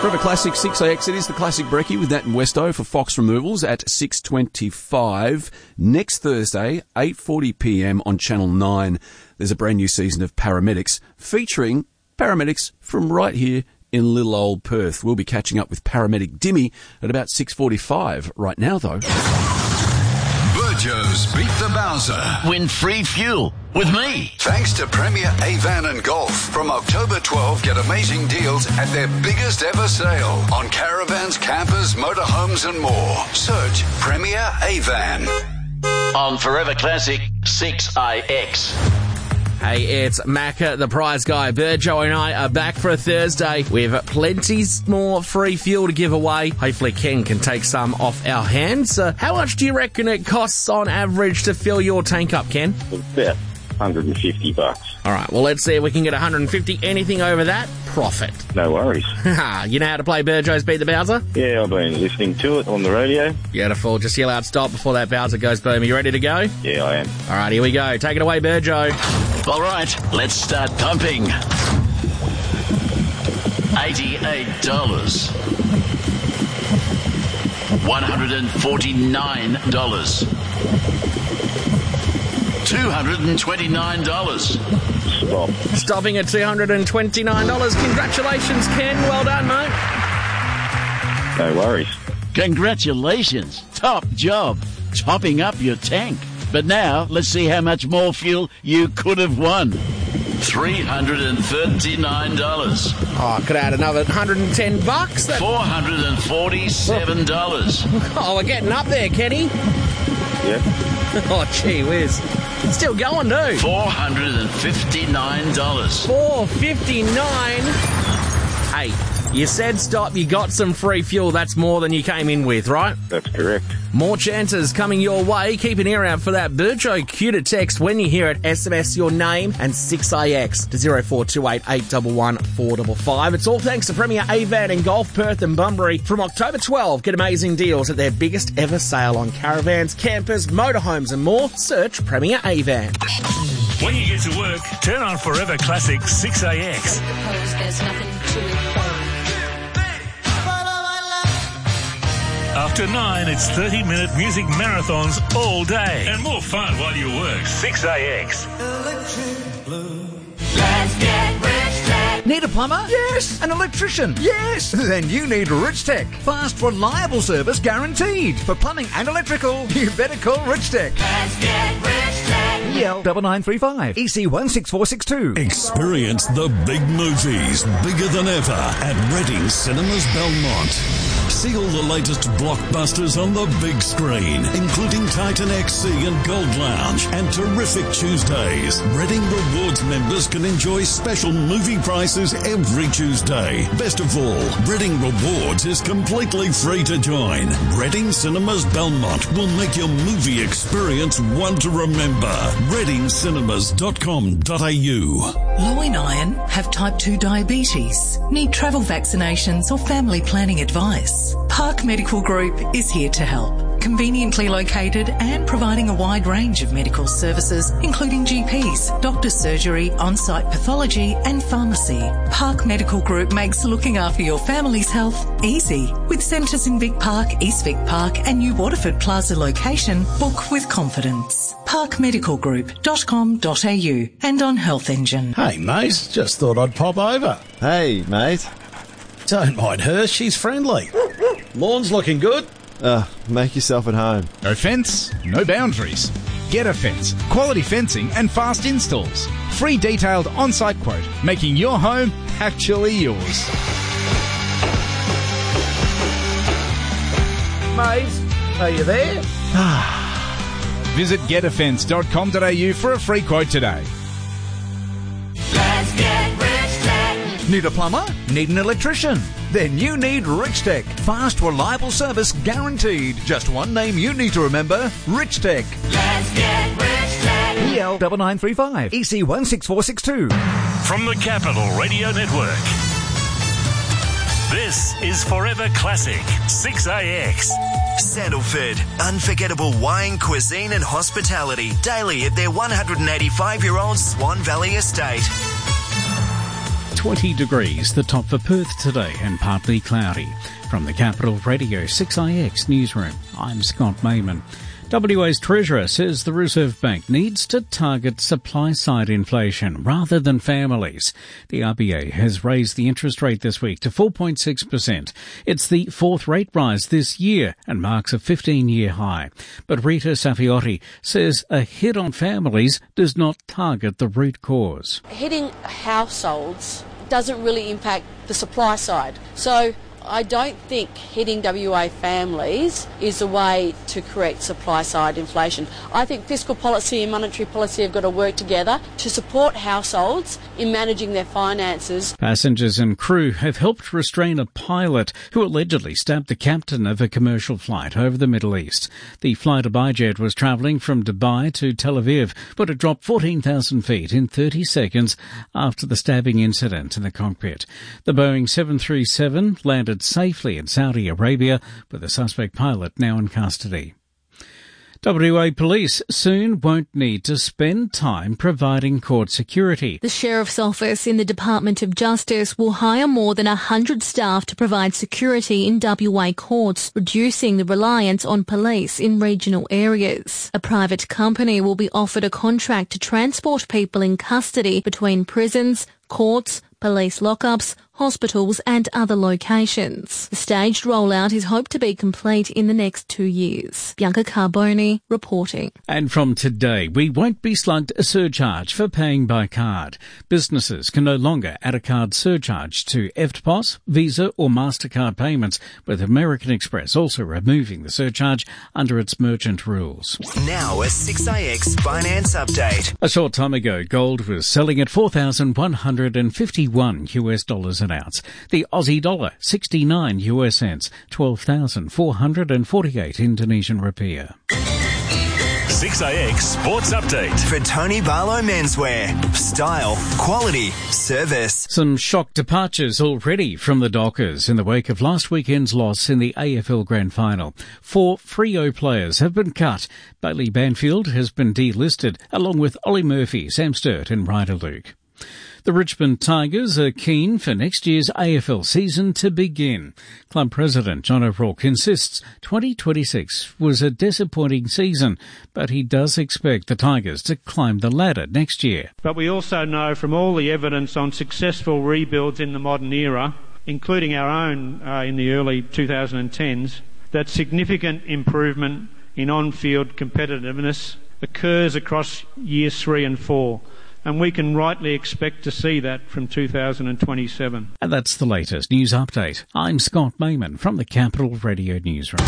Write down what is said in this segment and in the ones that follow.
Forever Classic 6AX, it is the Classic Brekkie with Nat and Westo for Fox Removals at 6:25. Next Thursday, 8:40pm on Channel 9, there's a brand new season of Paramedics featuring paramedics from right here in little old Perth. We'll be catching up with paramedic Dimmy at about 6:45. Right now, though... Burjo's Beat the Bowser. Win free fuel with me. Thanks to Premier Avan and Golf. From October 12, get amazing deals at their biggest ever sale on caravans, campers, motorhomes and more. Search Premier Avan. On Forever Classic 6AX. Hey, it's Macca, the prize guy. Burjo and I are back for a Thursday with plenty more free fuel to give away. Hopefully Ken can take some off our hands. How much do you reckon it costs on average to fill your tank up, Ken? About $150. All right, well, let's see if we can get 150. Anything over that, profit. No worries. You know how to play Burjo's Beat the Bowser? Yeah, I've been listening to it on the radio. Beautiful. Just yell out stop before that Bowser goes boom. Are you ready to go? Yeah, I am. All right, here we go. Take it away, Burjo. All right, let's start pumping. $88. $149. $229. Stop. Stopping at $229. Congratulations, Ken. Well done, mate. No worries. Congratulations. Top job. Topping up your tank. But now, let's see how much more fuel you could have won. $339. Oh, I could add another $110. $447. Oh, we're getting up there, Kenny. Yep. Oh, gee whiz. Still going, too. $459. $459. Hey, you said stop, you got some free fuel. That's more than you came in with, right? That's correct. More chances coming your way. Keep an ear out for that Burjo cue to text when you hear it. SMS your name and 6AX to 0428 811 455. It's all thanks to Premier Avan and Golf, Perth and Bunbury. From October 12, get amazing deals at their biggest ever sale on caravans, campers, motorhomes and more. Search Premier Avan. When you get to work, turn on Forever Classic 6AX. There's nothing to it. After 9, it's 30-minute music marathons all day. And more fun while you work. 6AX. Let's get Rich Tech. Need a plumber? Yes. An electrician? Yes. Then you need Rich Tech. Fast, reliable service guaranteed. For plumbing and electrical, you better call Rich Tech. Let's get Rich Tech. EL 9935 EC 16462. Experience the big movies bigger than ever at Reading Cinemas Belmont. See all the latest blockbusters on the big screen, including Titan XC and Gold Lounge and terrific Tuesdays. Reading Rewards members can enjoy special movie prices every Tuesday. Best of all, Reading Rewards is completely free to join. Reading Cinemas Belmont will make your movie experience one to remember. ReadingCinemas.com.au. Lou and Ian have type 2 diabetes, need travel vaccinations or family planning advice. Park Medical Group is here to help. Conveniently located and providing a wide range of medical services, including GPs, doctor's surgery, on-site pathology and pharmacy. Park Medical Group makes looking after your family's health easy. With centres in Vic Park, East Vic Park and New Waterford Plaza location, book with confidence. parkmedicalgroup.com.au and on Health Engine. Hey mate, just thought I'd pop over. Hey mate. Don't mind her, she's friendly. Lawn's looking good. Make yourself at home. No fence, no boundaries. Get a Fence. Quality fencing and fast installs. Free detailed on-site quote, making your home actually yours. Mate, are you there? Visit getafence.com.au for a free quote today. Let's get Rich Tech. Need a plumber? Need an electrician? Then you need Rich Tech. Fast, reliable service guaranteed. Just one name you need to remember, Rich Tech. Let's get Rich Tech. EL 9935 EC 16462. From the Capital Radio Network, this is Forever Classic 6AX. Sandalford, unforgettable wine, cuisine and hospitality daily at their 185-year-old Swan Valley estate. 20 degrees, the top for Perth today, and partly cloudy. From the Capital Radio 6IX newsroom, I'm Scott Mayman. WA's Treasurer says the Reserve Bank needs to target supply-side inflation rather than families. The RBA has raised the interest rate this week to 4.6%. It's the fourth rate rise this year and marks a 15-year high. But Rita Safiotti says a hit on families does not target the root cause. Hitting households doesn't really impact the supply side. So I don't think hitting WA families is a way to correct supply-side inflation. I think fiscal policy and monetary policy have got to work together to support households in managing their finances. Passengers and crew have helped restrain a pilot who allegedly stabbed the captain of a commercial flight over the Middle East. The flight Abijet was travelling from Dubai to Tel Aviv, but it dropped 14,000 feet in 30 seconds after the stabbing incident in the cockpit. The Boeing 737 landed safely in Saudi Arabia, with the suspect pilot now in custody. WA Police soon won't need to spend time providing court security. The Sheriff's Office in the Department of Justice will hire more than 100 staff to provide security in WA courts, reducing the reliance on police in regional areas. A private company will be offered a contract to transport people in custody between prisons, courts, police lockups, hospitals and other locations. The staged rollout is hoped to be complete in the next 2 years. Bianca Carboni reporting. And from today, we won't be slugged a surcharge for paying by card. Businesses can no longer add a card surcharge to EFTPOS, Visa or MasterCard payments, with American Express also removing the surcharge under its merchant rules. Now a 6IX finance update. A short time ago, gold was selling at $4,151 an ounce. The Aussie dollar, 69 US cents, 12,448 Indonesian rupiah. 6IX Sports Update. For Tony Barlow Menswear. Style, quality, service. Some shock departures already from the Dockers in the wake of last weekend's loss in the AFL Grand Final. 4 Freo players have been cut. Bailey Banfield has been delisted, along with Ollie Murphy, Sam Sturt and Ryder Luke. The Richmond Tigers are keen for next year's AFL season to begin. Club President John O'Rourke insists 2026 was a disappointing season, but he does expect the Tigers to climb the ladder next year. But we also know from all the evidence on successful rebuilds in the modern era, including our own in the early 2010s, that significant improvement in on-field competitiveness occurs across years 3 and 4. And we can rightly expect to see that from 2027. And that's the latest news update. I'm Scott Mayman from the Capital Radio Newsroom.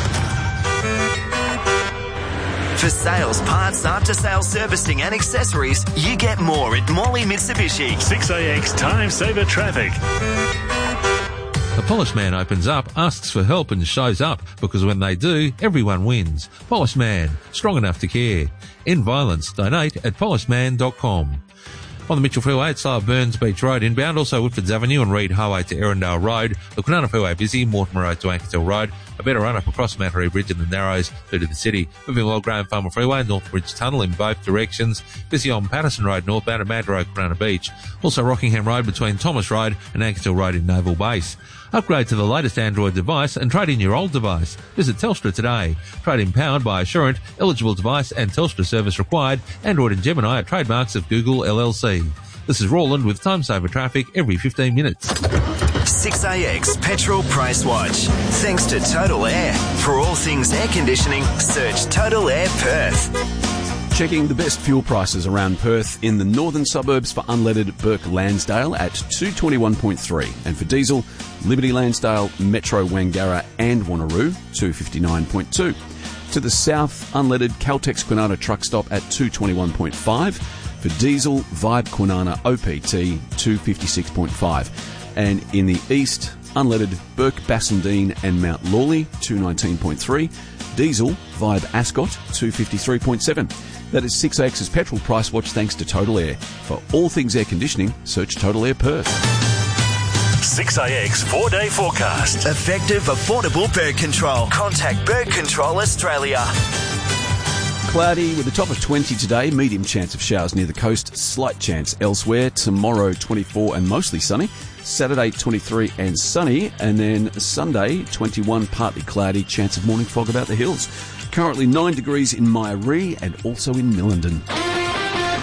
For sales, parts, after-sales servicing and accessories, you get more at Morley Mitsubishi. 6IX Time Saver Traffic. The Polished Man opens up, asks for help and shows up, because when they do, everyone wins. Polished Man, strong enough to care. End violence, donate at polishedman.com. On the Mitchell Freeway, it's slow Burns Beach Road inbound, also Woodfords Avenue and Reed Highway to Erindale Road. The Kwinana Freeway busy, Mortimer Road to Ankersell Road. A better run up across Mantaree Bridge in the Narrows through to the city. Moving along Graham Farmer Freeway, North Bridge Tunnel in both directions. Busy on Patterson Road northbound and Mad Road, Kwinana Beach. Also Rockingham Road between Thomas Road and Ankersell Road in Naval Base. Upgrade to the latest Android device and trade in your old device. Visit Telstra today. Trade in powered by Assurant, eligible device and Telstra service required. Android and Gemini are trademarks of Google LLC. This is Roland with Time Saver Traffic every 15 minutes. 6IX Petrol Price Watch. Thanks to Total Air. For all things air conditioning, search Total Air Perth. Checking the best fuel prices around Perth in the northern suburbs for unleaded Burke Lansdale at 221.3, and for diesel, Liberty Lansdale, Metro Wangara and Wanneroo 259.2. To the south, unleaded Caltex Kwinana truck stop at 221.5. For diesel, Vibe Kwinana OPT 256.5. And in the east, unleaded Burke Bassendean and Mount Lawley 219.3. Diesel, Vibe Ascot 253.7. That is 6AX's petrol price watch thanks to Total Air. For all things air conditioning, search Total Air Perth. 6IX 4-day forecast. Effective, affordable bird control. Contact Bird Control Australia. Cloudy with a top of 20 today, medium chance of showers near the coast, slight chance elsewhere. Tomorrow 24 and mostly sunny. Saturday 23 and sunny, and then Sunday 21 partly cloudy, chance of morning fog about the hills. Currently 9 degrees in Myaree and also in Millendon.